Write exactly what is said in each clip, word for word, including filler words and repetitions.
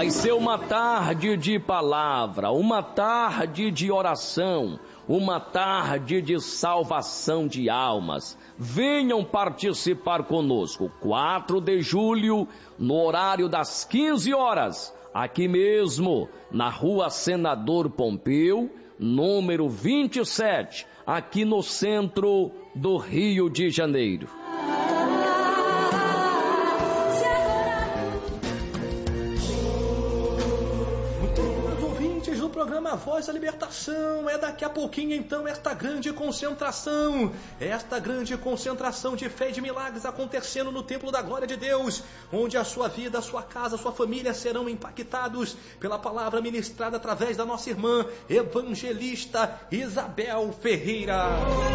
Vai ser uma tarde de palavra, uma tarde de oração, uma tarde de salvação de almas. Venham participar conosco, quatro de julho, no horário das quinze horas, aqui mesmo, na Rua Senador Pompeu, número vinte e sete, aqui no centro do Rio de Janeiro. Programa Voz da Libertação, é daqui a pouquinho então esta grande concentração, esta grande concentração de fé e de milagres acontecendo no Templo da Glória de Deus, onde a sua vida, a sua casa, a sua família serão impactados pela palavra ministrada através da nossa irmã evangelista Isabel Ferreira.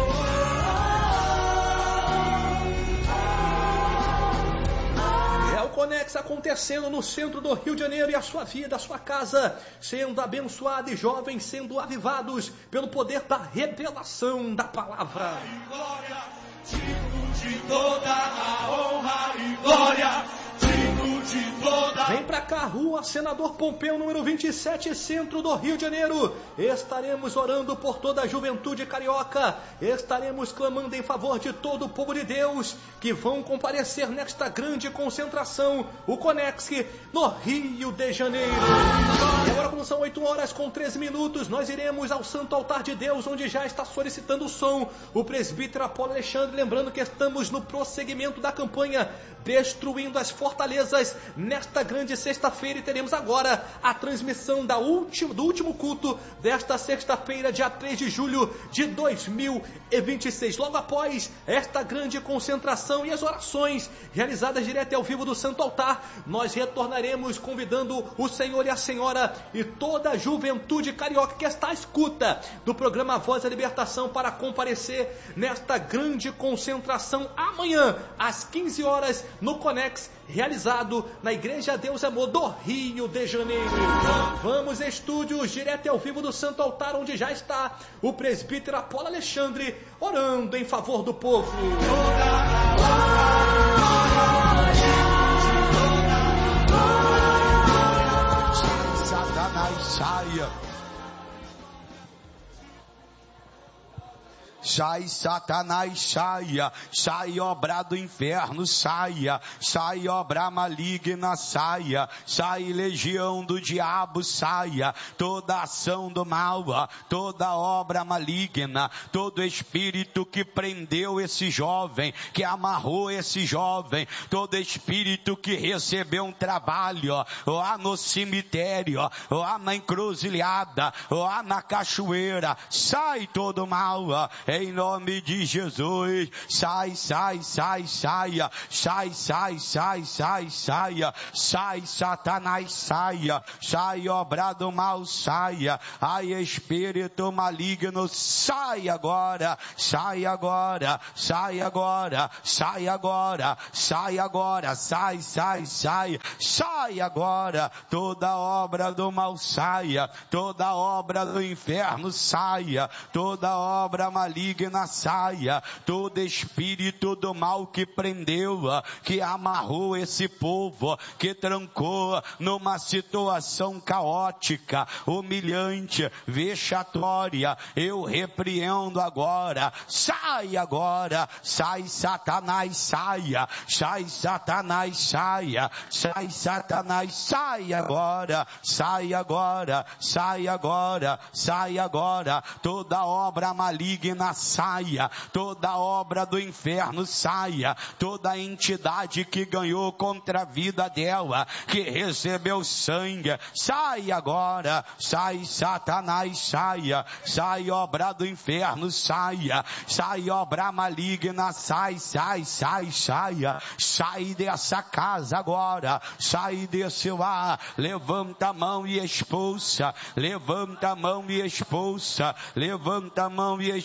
Conex acontecendo no centro do Rio de Janeiro, e a sua vida, a sua casa sendo abençoada e jovens sendo avivados pelo poder da revelação da palavra. Glória, digno de toda a honra e glória, digno de toda. Vem pra cá, Rua Senador Pompeu, número vinte e sete, centro do Rio de Janeiro. Estaremos orando por toda a juventude carioca. Estaremos clamando em favor de todo o povo de Deus que vão comparecer nesta grande concentração, o Conex, no Rio de Janeiro. E agora, quando são oito horas com treze minutos, nós iremos ao Santo Altar de Deus, onde já está solicitando o som o presbítero Apolo Alexandre. Lembrando que estamos no prosseguimento da campanha Destruindo as Fortalezas, nesta grande sexta-feira, e teremos agora a transmissão da última, do último culto desta sexta-feira, dia três de julho de dois mil e vinte e seis. Logo após esta grande concentração e as orações realizadas direto e ao vivo do Santo Altar, nós retornaremos convidando o senhor e a senhora e toda a juventude carioca que está à escuta do programa Voz da Libertação para comparecer nesta grande concentração amanhã, às quinze horas, no Conex, realizado na Igreja Deus Amor do Rio de Janeiro. Vamos, estúdios, direto e ao vivo do Santo Altar, onde já está o presbítero Apolo Alexandre orando em favor do povo. Satanás, saia. Sai, Satanás, saia, sai, obra do inferno, saia, sai, obra maligna, saia, sai, legião do diabo, saia, toda ação do mal, toda obra maligna, todo espírito que prendeu esse jovem, que amarrou esse jovem, todo espírito que recebeu um trabalho, lá no cemitério, lá na encruzilhada, lá na cachoeira, sai todo mal, em nome de Jesus, sai, sai, sai, saia, sai, sai, sai, sai, saia, sai, Satanás, saia, sai, obra do mal, saia, ai, espírito maligno, sai agora, sai agora, sai agora, sai agora, sai agora, sai, sai, sai, sai agora, toda obra do mal saia, toda obra do inferno saia, toda obra maligna na saia, todo espírito do mal que prendeu, que amarrou esse povo, que trancou numa situação caótica, humilhante, vexatória, eu repreendo agora, sai agora, sai Satanás, saia, sai Satanás, saia, sai Satanás, sai agora, sai agora, sai agora, sai agora, toda obra maligna saia, toda obra do inferno saia, toda entidade que ganhou contra a vida dela, que recebeu sangue, sai agora, sai Satanás, saia, sai obra do inferno, saia, sai obra maligna, sai, sai, sai, saia, sai dessa casa agora, sai desse lar, levanta a mão e expulsa, levanta a mão e expulsa, levanta a mão e expulsa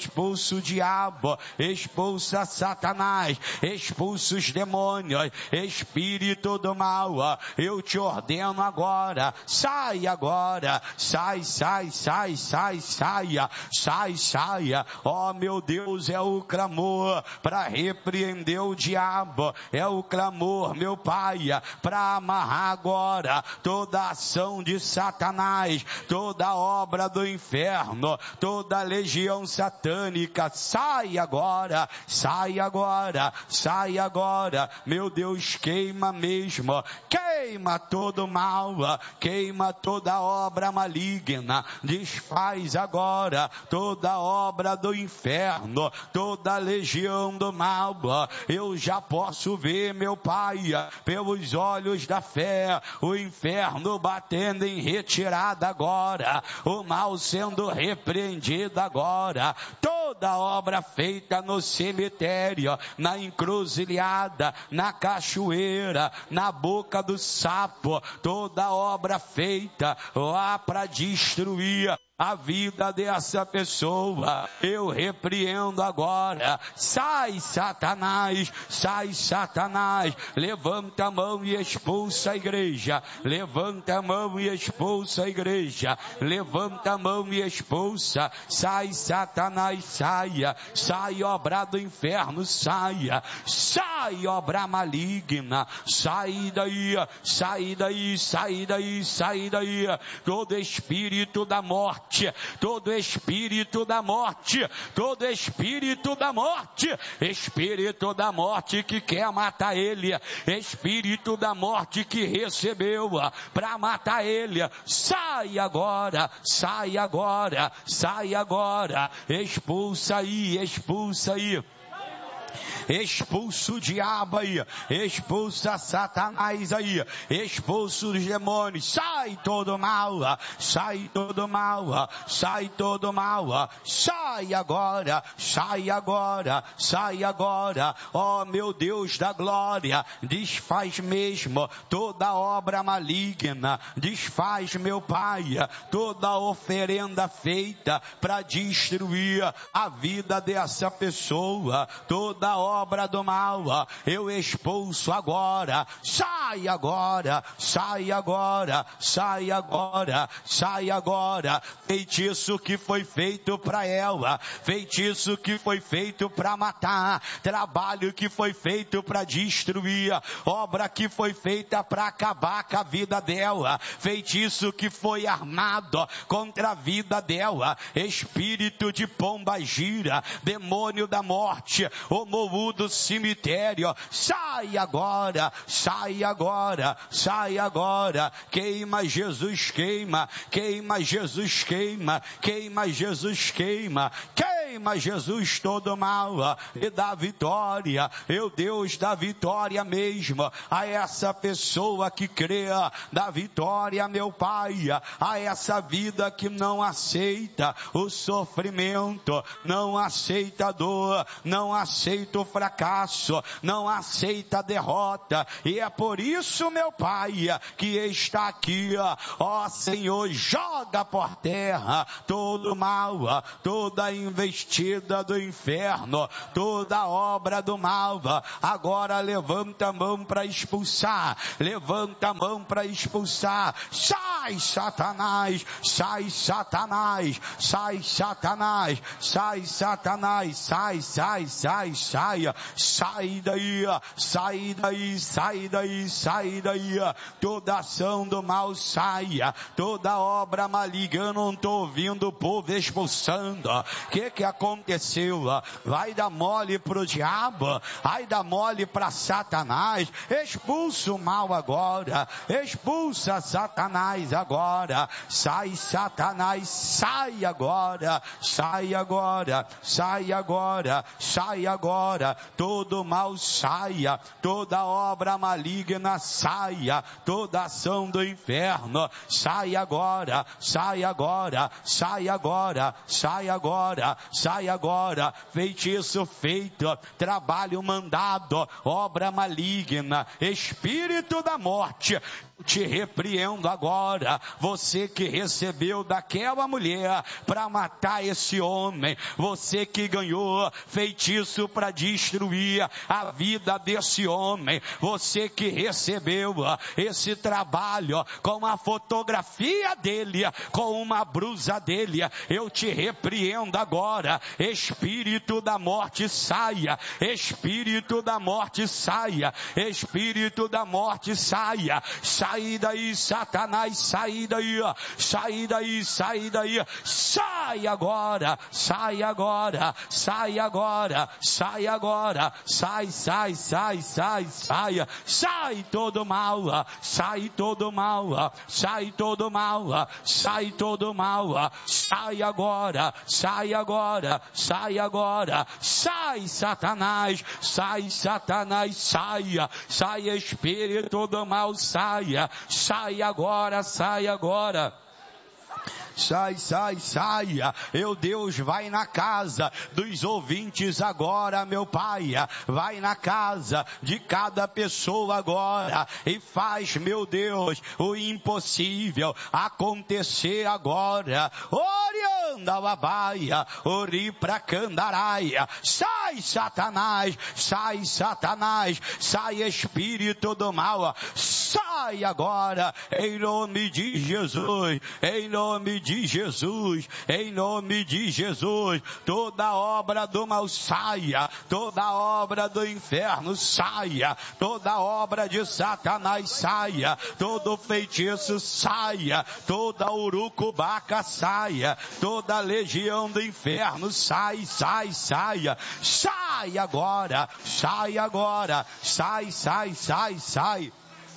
expulsa o diabo, expulsa Satanás, expulsa os demônios, espírito do mal, eu te ordeno agora, sai agora, sai, sai, sai, sai, saia, sai, saia, ó meu Deus, é o clamor para repreender o diabo, é o clamor, meu Pai, para amarrar agora toda ação de Satanás, toda obra do inferno, toda legião satânica, sai agora, sai agora, sai agora, meu Deus, queima mesmo, queima todo mal, queima toda obra maligna, desfaz agora toda obra do inferno, toda legião do mal, eu já posso ver, meu Pai, pelos olhos da fé, o inferno batendo em retirada agora, o mal sendo repreendido agora, toda obra feita no cemitério, na encruzilhada, na cachoeira, na boca do sapo, toda obra feita lá para destruir a vida dessa pessoa, eu repreendo agora, sai Satanás, sai Satanás, levanta a mão e expulsa a igreja, levanta a mão e expulsa a igreja, levanta a mão e expulsa, sai Satanás, saia, sai obra do inferno, saia, sai obra maligna, sai daí, sai daí, sai daí, sai daí, todo espírito da morte, todo espírito da morte, todo espírito da morte, espírito da morte que quer matar ele, espírito da morte que recebeu para matar ele, sai agora, sai agora, sai agora, expulsa aí, expulsa aí. Expulsa o diabo aí, expulsa Satanás aí, expulsa os demônios, sai todo mal, sai todo mal, sai todo mal, sai agora, sai agora, sai agora, ó meu Deus da glória, desfaz mesmo toda obra maligna, desfaz, meu Pai, toda oferenda feita para destruir a vida dessa pessoa, toda obra obra do mal, eu expulso agora, sai agora, sai agora, sai agora, sai agora, feitiço que foi feito para ela, feitiço que foi feito para matar, trabalho que foi feito para destruir, obra que foi feita para acabar com a vida dela, feitiço que foi armado contra a vida dela, espírito de pomba gira, demônio da morte, homoú do cemitério, sai agora, sai agora, sai agora, queima Jesus, queima, queima Jesus, queima, queima Jesus, queima, queima Jesus todo mal, e dá vitória, eu Deus dá vitória mesmo, a essa pessoa que crê, dá vitória, meu Pai, a essa vida que não aceita o sofrimento, não aceita a dor, não aceita o fracasso, não aceita a derrota, e é por isso, meu Pai, que está aqui, ó Senhor, joga por terra todo mal, toda investida do inferno, toda obra do mal, agora levanta a mão para expulsar, levanta a mão para expulsar, sai Satanás, sai Satanás, sai Satanás, sai Satanás, sai, sai, sai, sai, sai daí, sai daí, sai daí, sai daí, toda ação do mal saia, toda obra maligna, eu não estou ouvindo o povo expulsando, o que que aconteceu? Vai dar mole pro diabo, vai dar mole para Satanás, expulsa o mal agora, expulsa Satanás agora, sai Satanás, sai agora, sai agora, sai agora, sai agora, todo mal saia, toda obra maligna saia, toda ação do inferno, sai agora, sai agora, sai agora, sai agora, sai agora, feitiço feito, trabalho mandado, obra maligna, espírito da morte, te repreendo agora, você que recebeu daquela mulher para matar esse homem, você que ganhou feitiço para destruir a vida desse homem, você que recebeu esse trabalho com a fotografia dele, com uma brusa dele, eu te repreendo agora, espírito da morte saia, espírito da morte saia, espírito da morte saia, saia. Sai daí, Satanás, sai daí, sai daí, sai daí, sai agora, sai agora, sai agora, sai agora, sai, sai, sai, sai, sai, sai todo mal, sai todo mal, sai todo mal, sai todo mal, sai agora, sai agora, sai agora, sai Satanás, sai Satanás, saia, sai espírito do mal, saia. Sai agora, sai agora. Sai, sai, saia. Eu, Deus, vai na casa dos ouvintes agora, meu Pai. Vai na casa de cada pessoa agora e faz, meu Deus, o impossível acontecer agora. Orianda babaia, ori pra candaraia. Sai, Satanás, sai, Satanás, sai, espírito do mal. Sai agora, em nome de Jesus, em nome de de Jesus, em nome de Jesus, toda obra do mal saia, toda obra do inferno saia, toda obra de Satanás saia, todo feitiço saia, toda urucubaca saia, toda legião do inferno sai, sai, saia, sai agora, sai agora, sai, sai, sai, sai.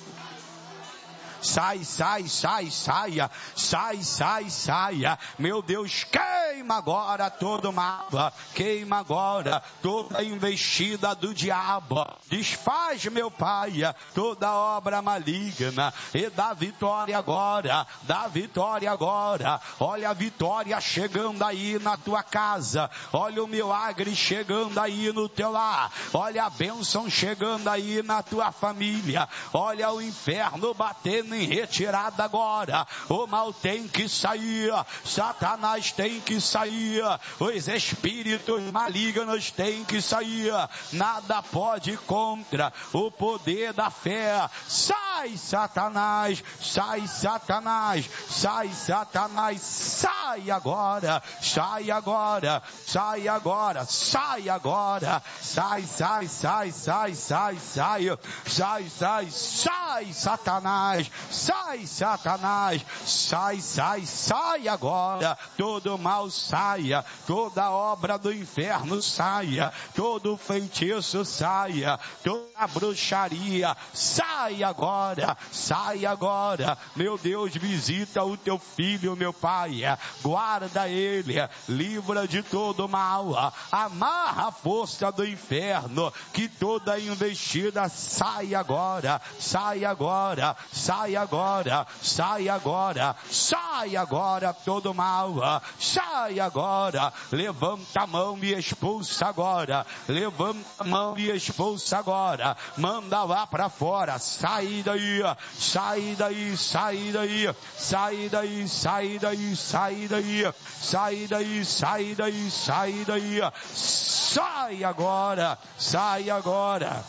Sai, sai, sai, saia, sai, sai, saia, meu Deus, queima agora todo mal, queima agora toda investida do diabo, desfaz, meu Pai, toda obra maligna, e dá vitória agora, dá vitória agora, olha a vitória chegando aí na tua casa, olha o milagre chegando aí no teu lar, olha a bênção chegando aí na tua família, olha o inferno batendo em retirada agora, o mal tem que sair, Satanás tem que sair, os espíritos malignos têm que sair, nada pode contra o poder da fé. Sai, Satanás, sai, Satanás, sai, Satanás, sai agora, sai agora, sai agora, sai agora, sai, sai, sai, sai, sai, sai, sai, sai, sai, Satanás, sai, Satanás, sai, sai, sai agora, todo mal saia, toda obra do inferno saia, todo feitiço saia, toda bruxaria, sai agora, sai agora, meu Deus, visita o teu filho, meu Pai, guarda ele, livra de todo mal, amarra a força do inferno, que toda investida sai agora, sai agora, sai agora, sai agora, sai agora todo mal, sai agora, levanta a mão e expulsa agora, levanta a mão e expulsa agora, manda lá pra fora, sai daí, sai daí, sai daí, sai daí, sai daí, sai daí, sai daí, sai daí, sai daí, sai agora, sai agora.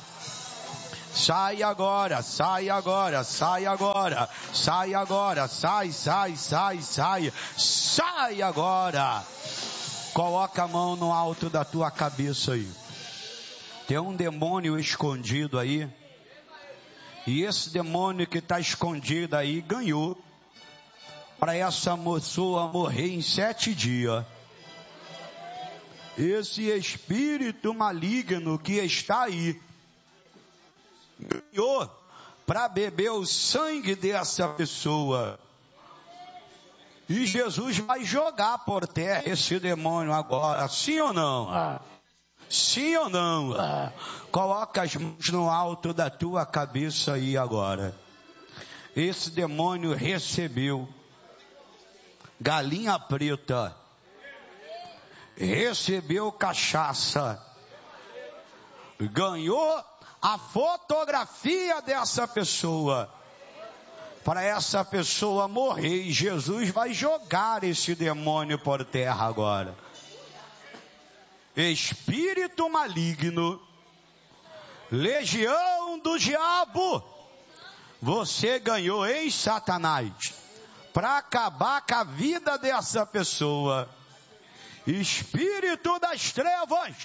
Sai agora, sai agora, sai agora, sai agora, sai, sai, sai, sai, sai agora. Coloca a mão no alto da tua cabeça aí. Tem um demônio escondido aí. E esse demônio que está escondido aí ganhou para essa pessoa morrer em sete dias. Esse espírito maligno que está aí ganhou para beber o sangue dessa pessoa. E Jesus vai jogar por terra esse demônio agora, sim ou não? Ah. Sim ou não? Ah. Coloca as mãos no alto da tua cabeça aí agora. Esse demônio recebeu galinha preta. recebeu cachaça, ganhou a fotografia dessa pessoa, para essa pessoa morrer, e Jesus vai jogar esse demônio por terra agora. Espírito maligno, legião do diabo, você ganhou em Satanás, para acabar com a vida dessa pessoa. Espírito das trevas,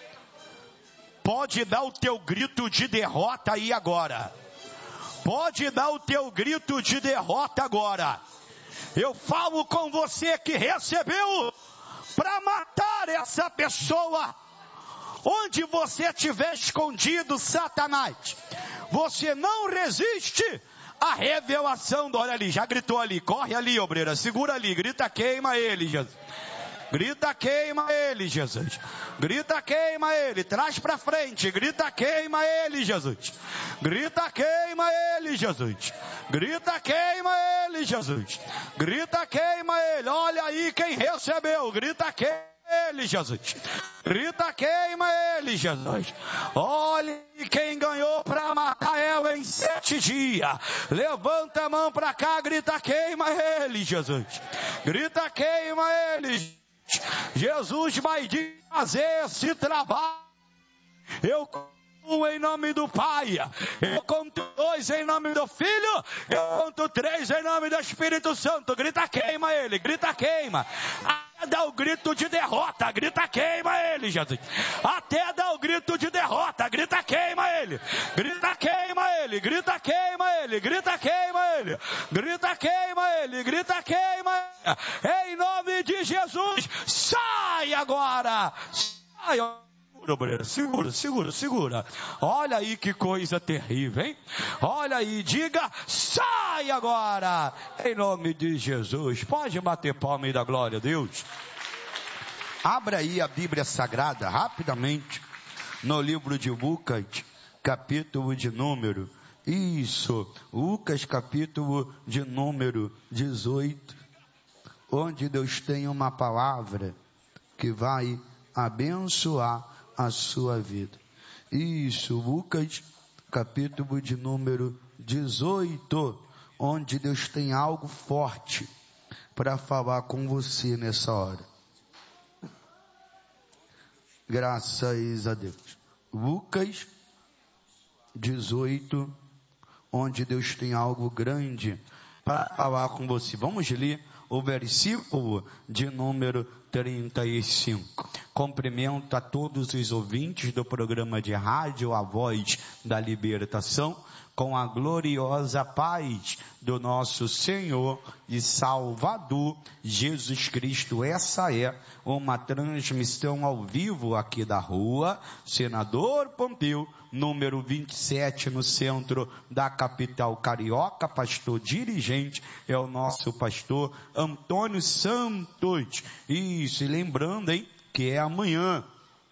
pode dar o teu grito de derrota aí agora. Pode dar o teu grito de derrota agora. Eu falo com você que recebeu para matar essa pessoa. Onde você estiver escondido, Satanás, você não resiste à revelação. Olha ali, já gritou ali, corre ali, obreira, segura ali, grita, queima ele, Jesus. Grita, queima ele, Jesus. Grita, queima ele. Traz para frente. Grita, queima ele, Jesus. Grita, queima ele, Jesus. Grita, queima ele, Jesus. Grita, queima ele. Olha aí quem recebeu. Grita, queima ele, Jesus. Grita, queima ele, Jesus. Olha quem ganhou para matar ela em sete dias. Levanta a mão para cá. Grita, queima ele, Jesus. Grita, queima ele. Jesus vai fazer esse trabalho. Eu conto um em nome do Pai, eu conto dois em nome do Filho, eu conto três em nome do Espírito Santo. Grita, queima ele, grita, queima. Até dá o grito de derrota, grita, queima ele, Jesus. Até dá o grito de derrota, grita, queima ele. Grita, queima ele, grita, queima ele, grita, queima ele. Grita, queima ele, grita, queima ele. Em nome de Jesus, sai agora. Sai agora. Segura, segura, segura. Olha aí que coisa terrível, hein? Olha aí, diga, sai agora. Em nome de Jesus. Pode bater palma e dar glória a Deus. Abra aí a Bíblia Sagrada, rapidamente, no livro de Lucas, capítulo de número, isso, Lucas, capítulo de número dezoito, onde Deus tem uma palavra que vai abençoar a sua vida. Isso, Lucas, capítulo de número dezoito, onde Deus tem algo forte para falar com você nessa hora. Graças a Deus. Lucas dezoito, onde Deus tem algo grande para falar com você. Vamos ler o versículo de número trinta e cinco. Cumprimento a todos os ouvintes do programa de rádio A Voz da Libertação, com a gloriosa paz do nosso Senhor e Salvador Jesus Cristo. Essa é uma transmissão ao vivo aqui da rua Senador Pompeu, número vinte e sete, no centro da capital carioca. Pastor dirigente é o nosso pastor Antônio Santos. Isso, e lembrando, hein, que é amanhã,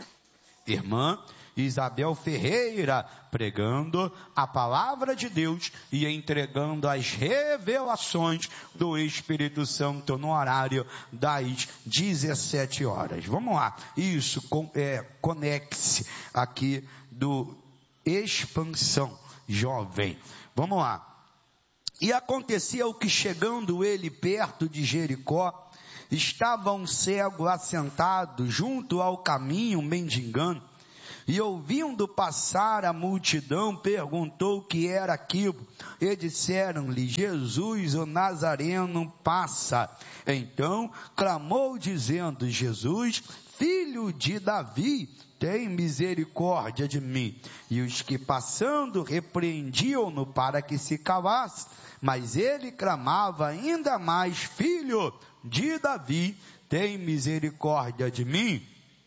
irmã Isabel Ferreira, pregando a palavra de Deus e entregando as revelações do Espírito Santo no horário das dezessete horas. Vamos lá, isso, é, conecte-se aqui do Expansão Jovem. Vamos lá. E acontecia o que, chegando ele perto de Jericó, estava um cego assentado junto ao caminho, mendigando. E ouvindo passar a multidão, perguntou o que era aquilo. E disseram-lhe, Jesus o Nazareno passa. Então clamou dizendo, Jesus, filho de Davi, tem misericórdia de mim. E os que passando repreendiam-no para que se calasse. Mas ele clamava ainda mais, filho de Davi, tem misericórdia de mim.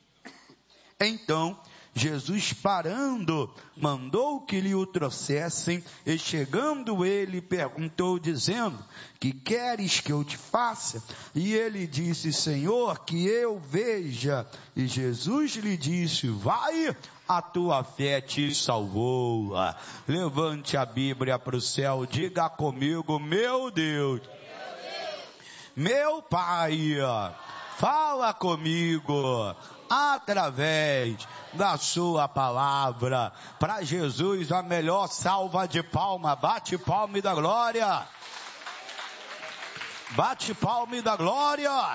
Então Jesus, parando, mandou que lhe o trouxessem, e chegando ele, perguntou, dizendo, que queres que eu te faça? E ele disse, Senhor, que eu veja. E Jesus lhe disse, vai, a tua fé te salvou. Levante a Bíblia para o céu, diga comigo, meu Deus, meu Pai, Fala comigo através da sua palavra. Para Jesus, a melhor salva de palma. Bate palma e dá glória. Bate palma e dá glória.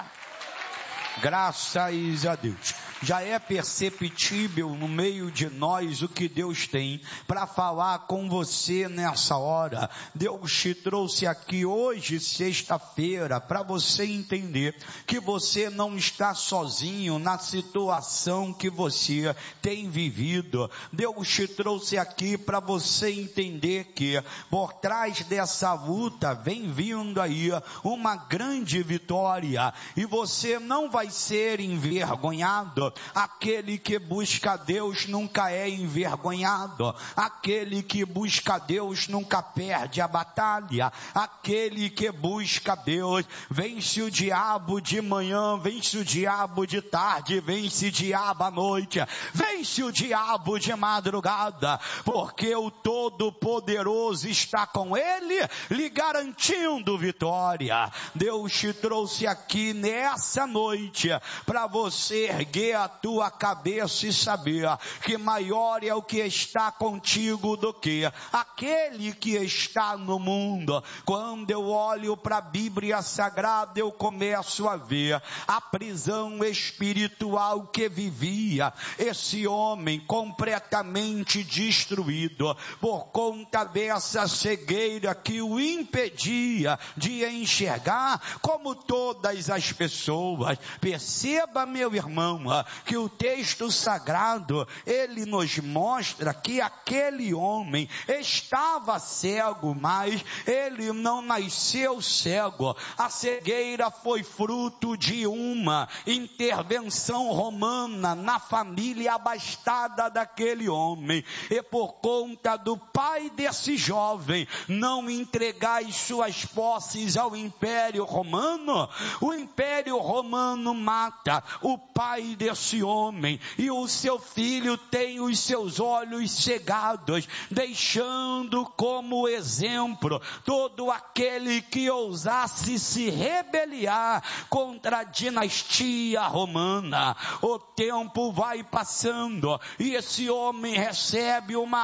Graças a Deus. Já é perceptível no meio de nós o que Deus tem para falar com você nessa hora. Deus te trouxe aqui hoje, sexta-feira, para você entender que você não está sozinho na situação que você tem vivido. Deus te trouxe aqui para você entender que por trás dessa luta vem vindo aí uma grande vitória e você não vai ser envergonhado. Aquele que busca Deus nunca é envergonhado. Aquele que busca Deus nunca perde a batalha. Aquele que busca Deus vence o diabo de manhã, vence o diabo de tarde, vence o diabo à noite, vence o diabo de madrugada, porque o Todo-Poderoso está com ele, lhe garantindo vitória. Deus te trouxe aqui nessa noite para você erguer a tua cabeça e saber que maior é o que está contigo do que aquele que está no mundo. Quando eu olho para a Bíblia Sagrada, eu começo a ver a prisão espiritual que vivia esse homem completamente destruído por conta dessa cegueira que o impedia de enxergar como todas as pessoas. Perceba, meu irmão, que o texto sagrado, ele nos mostra que aquele homem estava cego, mas ele não nasceu cego. A cegueira foi fruto de uma intervenção romana na família abastada daquele homem, e por conta do pai desse jovem não entregar as suas posses ao Império Romano, o Império Romano mata o pai desse homem, e o seu filho tem os seus olhos cegados, deixando como exemplo todo aquele que ousasse se rebeliar contra a dinastia romana. O tempo vai passando e esse homem recebe uma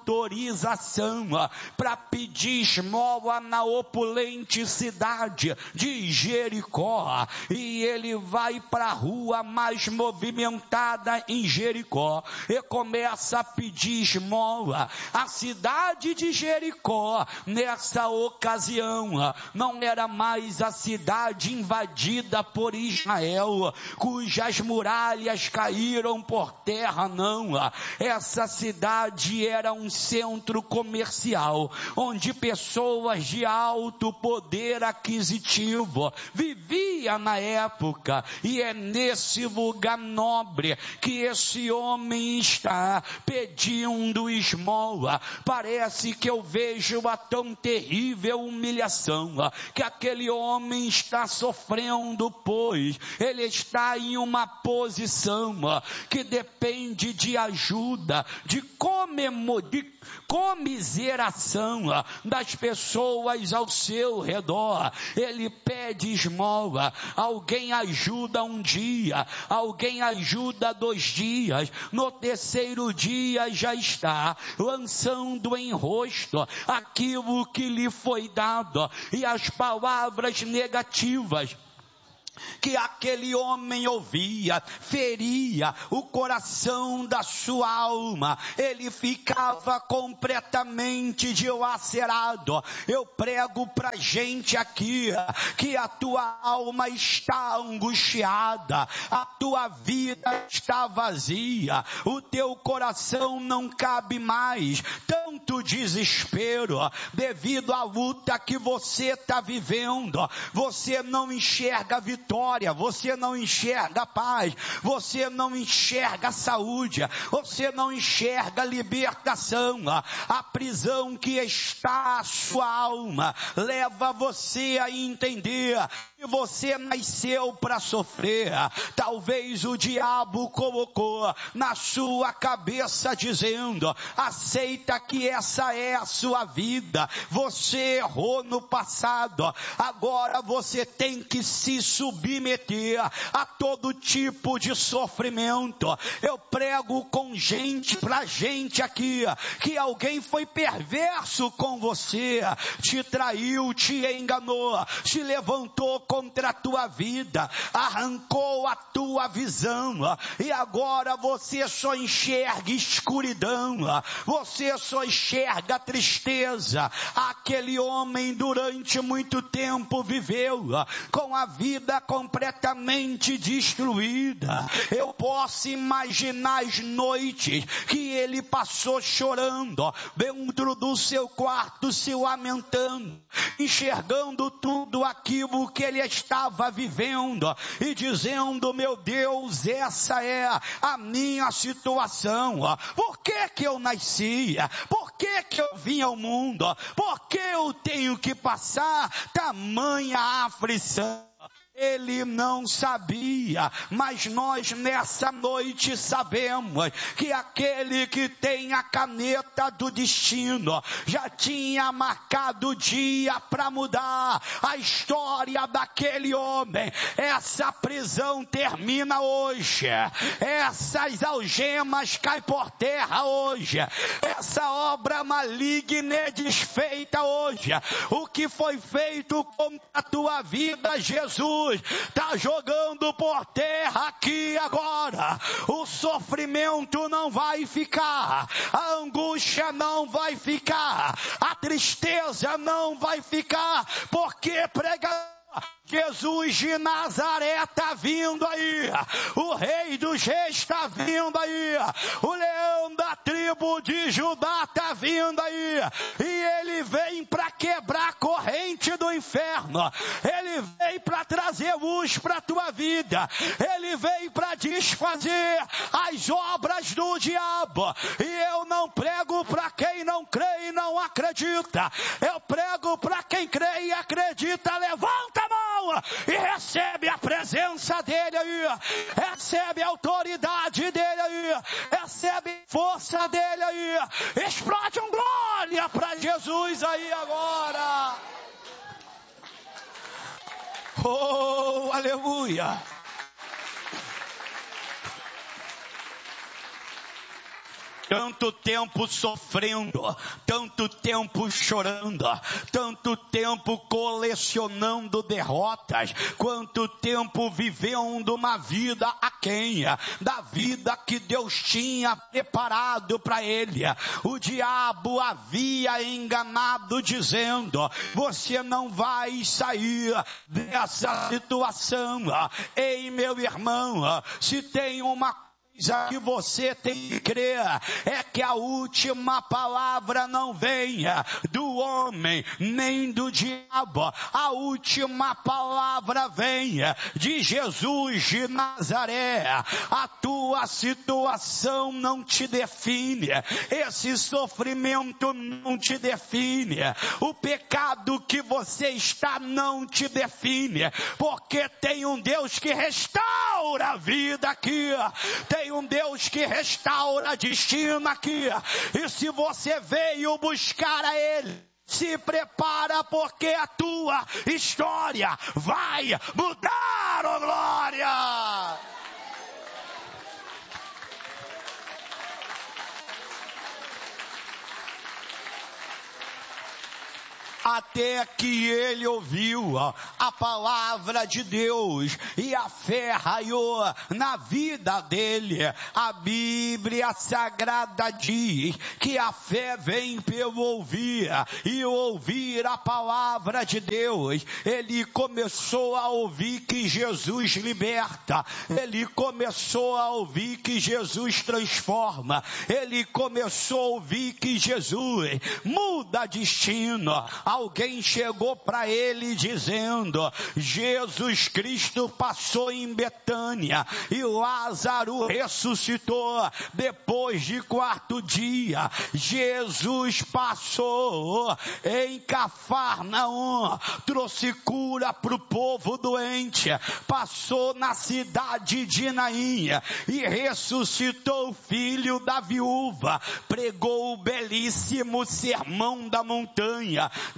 autorização para pedir esmola na opulente cidade de Jericó, e ele vai para a rua mais movimentada em Jericó e começa a pedir esmola. A cidade de Jericó, nessa ocasião, não era mais a cidade invadida por Israel, cujas muralhas caíram por terra, não. Essa cidade era um centro comercial, onde pessoas de alto poder aquisitivo viviam na época, e é nesse lugar nobre que esse homem está pedindo esmola. Parece que eu vejo a tão terrível humilhação que aquele homem está sofrendo, pois ele está em uma posição que depende de ajuda, de comemor, de comiseração das pessoas ao seu redor. Ele pede esmola. Alguém ajuda um dia, alguém ajuda dois dias, no terceiro dia já está lançando em rosto aquilo que lhe foi dado, e as palavras negativas que aquele homem ouvia feria o coração da sua alma. Ele ficava completamente dilacerado. Eu prego pra gente aqui que a tua alma está angustiada, a tua vida está vazia, o teu coração não cabe mais tanto desespero devido à luta que você está vivendo. Você não enxerga vitória, você não enxerga paz, você não enxerga saúde, você não enxerga libertação. A prisão que está a sua alma leva você a entender que você nasceu para sofrer. Talvez o diabo colocou na sua cabeça dizendo: aceita que essa é a sua vida, você errou no passado, agora você tem que se submeter submeter a todo tipo de sofrimento. Eu prego com gente, pra gente aqui, que alguém foi perverso com você, te traiu, te enganou, te levantou contra a tua vida, arrancou a tua visão, e agora você só enxerga escuridão, você só enxerga tristeza. Aquele homem durante muito tempo viveu com a vida completamente destruída. Eu posso imaginar as noites que ele passou chorando dentro do seu quarto, se lamentando, enxergando tudo aquilo que ele estava vivendo e dizendo: meu Deus, essa é a minha situação. Por que que eu nasci? Por que que eu vim ao mundo? Por que eu tenho que passar tamanha aflição? Ele não sabia, mas nós nessa noite sabemos que aquele que tem a caneta do destino já tinha marcado o dia para mudar a história daquele homem. Essa prisão termina hoje, essas algemas caem por terra hoje, essa obra maligna é desfeita hoje. O que foi feito contra a tua vida, Jesus está jogando por terra aqui agora. O sofrimento não vai ficar, a angústia não vai ficar, a tristeza não vai ficar, porque prega Jesus de Nazaré está vindo aí, o Rei dos Reis está vindo aí, o leão da tribo de Judá está vindo aí, e ele vem para quebrar a corrente do inferno, ele vem para trazer luz para a tua vida, ele vem para desfazer as obras do diabo. E eu não prego para quem não crê e não acredita, eu prego para quem crê e acredita. Levanta a mão e recebe a presença dele aí, recebe a autoridade dele aí, recebe a força dele aí. Explode um glória para Jesus aí agora. Oh, aleluia. Tanto tempo sofrendo, tanto tempo chorando, tanto tempo colecionando derrotas, quanto tempo vivendo uma vida aquém da vida que Deus tinha preparado para ele. O diabo havia enganado dizendo: você não vai sair dessa situação. Ei, meu irmão, se tem uma que você tem que crer, é que a última palavra não venha do homem nem do diabo, a última palavra venha de Jesus de Nazaré. A tua situação não te define, esse sofrimento não te define, o pecado que você está não te define, porque tem um Deus que restaura a vida aqui, tem um Deus que restaura destino aqui. E se você veio buscar a Ele, se prepara, porque a tua história vai mudar, oh glória! Até que ele ouviu a palavra de Deus e a fé raiou na vida dele. A Bíblia Sagrada diz que a fé vem pelo ouvir e ouvir a palavra de Deus. Ele começou a ouvir que Jesus liberta, ele começou a ouvir que Jesus transforma, ele começou a ouvir que Jesus muda destino. Alguém chegou para ele dizendo: Jesus Cristo passou em Betânia e Lázaro ressuscitou. Depois de quarto dia, Jesus passou em Cafarnaum, trouxe cura para o povo doente, passou na cidade de Naim e ressuscitou o filho da viúva, pregou o belíssimo sermão da montanha,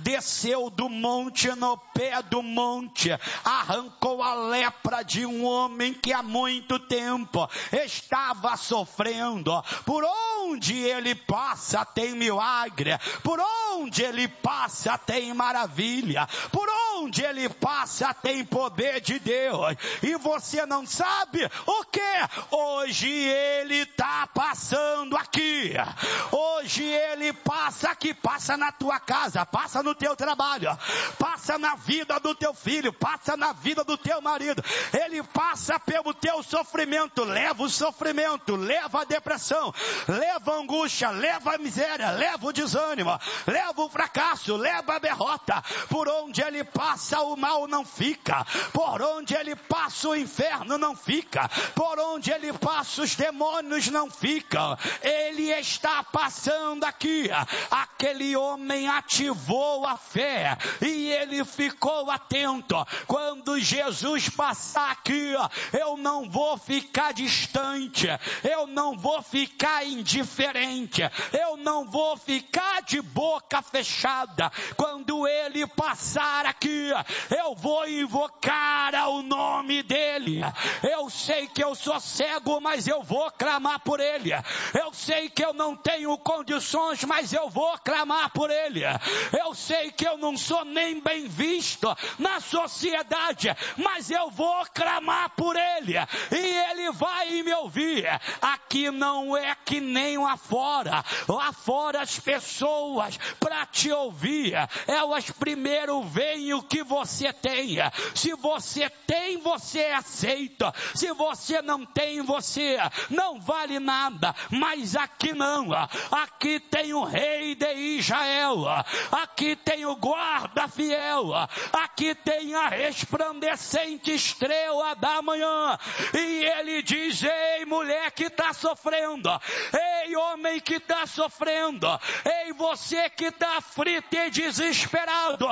desceu do monte, no pé do monte, arrancou a lepra de um homem que há muito tempo estava sofrendo. Por onde ele passa tem milagre, por onde ele passa tem maravilha, por onde ele passa tem poder de Deus. E você não sabe o que? Hoje ele está passando aqui. Hoje ele passa aqui, passa na tua casa, passa no teu trabalho, passa na vida do teu filho, passa na vida do teu marido. Ele passa pelo teu sofrimento, leva o sofrimento, leva a depressão, leva a angústia, leva a miséria, leva o desânimo, leva o fracasso, leva a derrota. Por onde ele passa o mal não fica, por onde ele passa o inferno não fica, por onde ele passa os demônios não ficam. Ele está passando aqui. Aquele homem ativou a fé e ele ficou atento. Quando Jesus passar aqui, eu não vou ficar distante, eu não vou ficar indiferente, eu não vou ficar de boca fechada. Quando ele passar aqui, eu vou invocar o nome dele. Eu sei que eu sou cego, mas eu vou clamar por ele. Eu sei que eu não tenho condições, mas eu vou clamar por ele. Eu sei que eu não sou nem bem visto na sociedade, mas eu vou clamar por ele, e ele vai me ouvir. Aqui não é que nem lá fora. Lá fora as pessoas, para te ouvir, elas primeiro veem o que você tem. Se você tem, você aceita. Se você não tem, você não vale nada. Mas aqui não. Aqui tem o rei de Israel, aqui tem o guarda fiel, aqui tem a resplandecente estrela da manhã. E ele diz: ei, mulher que está sofrendo, ei, homem que está sofrendo, ei, você que está aflito e desesperado,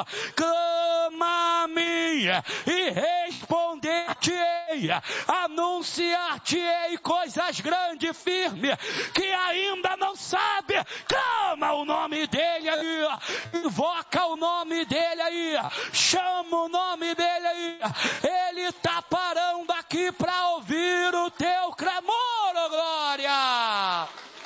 clama a mim e responder-te-ei, anunciar-te-ei coisas grandes e firmes que ainda não sabe. Clama o nome dele aí, invoca o nome dele aí, chama o nome dele aí. Ele está parando aqui para ouvir o teu clamor, oh glória.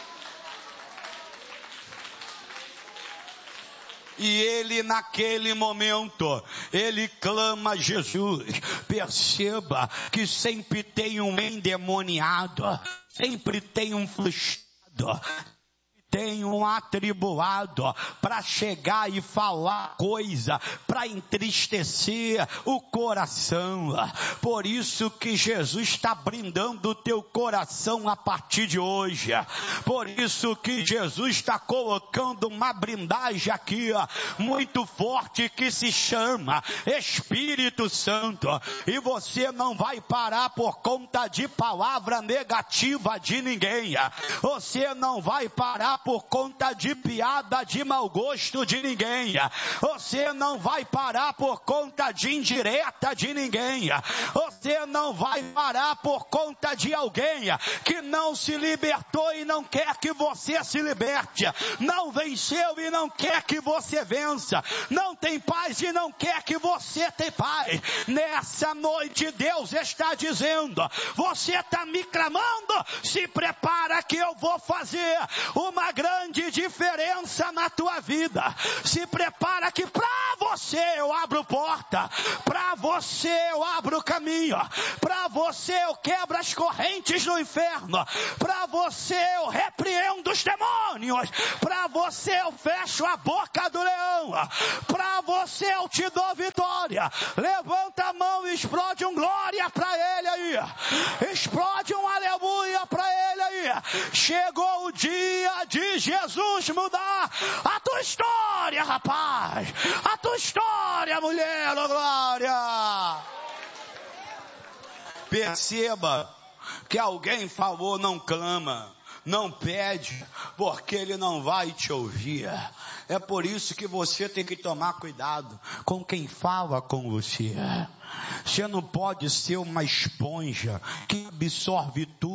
E ele naquele momento, ele clama a Jesus. Perceba que sempre tem um endemoniado, sempre tem um frustrado, tem um atribulado para chegar e falar coisa para entristecer o coração. Por isso que Jesus está brindando o teu coração a partir de hoje. Por isso que Jesus está colocando uma brindagem aqui, ó, muito forte, que se chama Espírito Santo. E você não vai parar por conta de palavra negativa de ninguém. Você não vai parar por conta de piada de mau gosto de ninguém. Você não vai parar por conta de indireta de ninguém. Você não vai parar por conta de alguém que não se libertou e não quer que você se liberte. Não venceu e não quer que você vença. Não tem paz e não quer que você tenha paz. Nessa noite Deus está dizendo: você está me clamando? Se prepara que eu vou fazer uma grande diferença na tua vida. Se prepara que para você eu abro porta, para você eu abro caminho, para você eu quebro as correntes do inferno, para você eu repreendo os demônios, para você eu fecho a boca do leão, para você eu te dou vitória. Levanta a mão e explode um glória para ele aí, explode um aleluia para ele aí. Chegou o dia de Jesus mudar a tua história, rapaz, a tua história, mulher, oh glória. Perceba que alguém falou: não clama, não pede, porque ele não vai te ouvir. É por isso que você tem que tomar cuidado com quem fala com você. Você não pode ser uma esponja que absorve tudo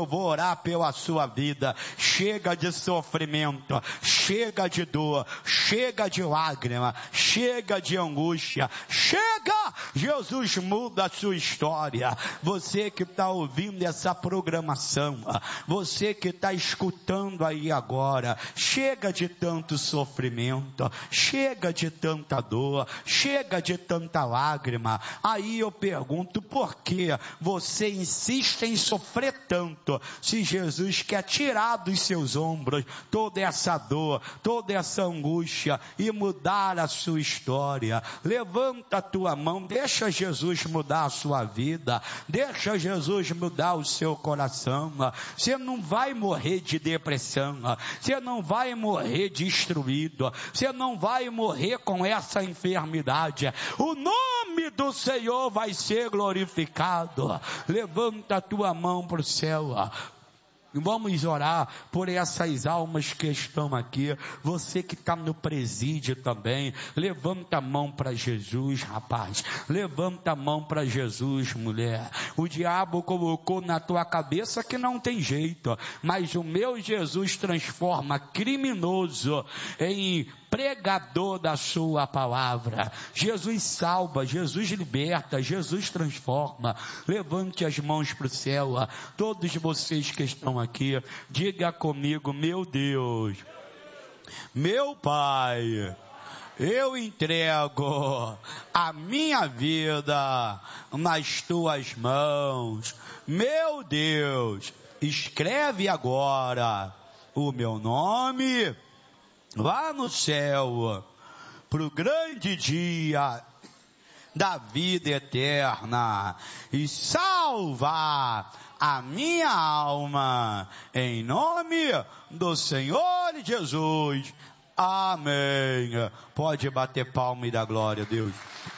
eu vou orar pela sua vida. Chega de sofrimento, chega de dor, chega de lágrima, chega de angústia, chega! Jesus muda a sua história. Você que está ouvindo essa programação, você que está escutando aí agora, chega de tanto sofrimento, chega de tanta dor, chega de tanta lágrima. Aí eu pergunto, por que você insiste em sofrer tanto, se Jesus quer tirar dos seus ombros toda essa dor, toda essa angústia e mudar a sua história? Levanta a tua mão, deixa Jesus mudar a sua vida, deixa Jesus mudar o seu coração. Você não vai morrer de depressão, você não vai morrer destruído, você não vai morrer com essa enfermidade. O nome do Senhor vai ser glorificado. Levanta a tua mão para o céu. Vamos orar por essas almas que estão aqui. Você que está no presídio também, levanta a mão para Jesus, rapaz. Levanta a mão para Jesus, mulher. O diabo colocou na tua cabeça que não tem jeito, mas o meu Jesus transforma criminoso em pregador da sua palavra. Jesus salva, Jesus liberta, Jesus transforma. Levante as mãos para o céu. Todos vocês que estão aqui, diga comigo: meu Deus, meu Pai, eu entrego a minha vida nas tuas mãos. Meu Deus, escreve agora o meu nome lá no céu, para o grande dia da vida eterna, e salva a minha alma, em nome do Senhor Jesus. Amém. Pode bater palma e dar glória a Deus.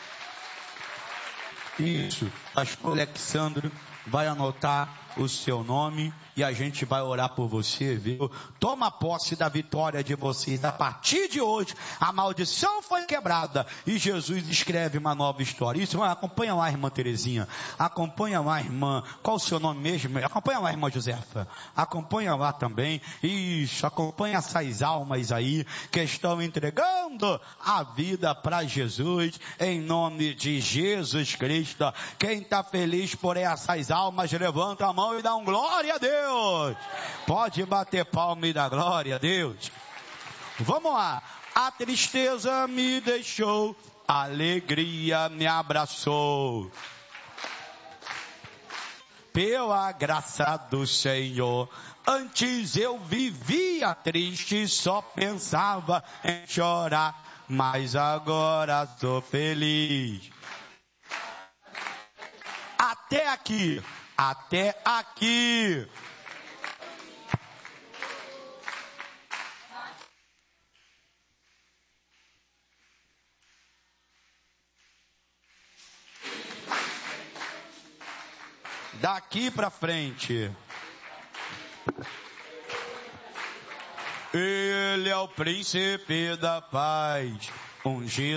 Isso, pastor Alexandre vai anotar o seu nome e a gente vai orar por você, viu? Toma posse da vitória de vocês. A partir de hoje, a maldição foi quebrada e Jesus escreve uma nova história. Isso, acompanha lá, irmã Terezinha. Acompanha lá, irmã. Qual o seu nome mesmo? Acompanha lá, irmã Josefa. Acompanha lá também. Isso, acompanha essas almas aí que estão entregando a vida para Jesus, em nome de Jesus Cristo. Quem está feliz por essas almas, levanta a mão e dá um glória a Deus. Pode bater palma e dar glória a Deus. Vamos lá. A tristeza me deixou, a alegria me abraçou. Pela graça do Senhor, antes eu vivia triste, só pensava em chorar, mas agora sou feliz. Até aqui, até aqui. Daqui para frente. Ele é o príncipe da paz, ungido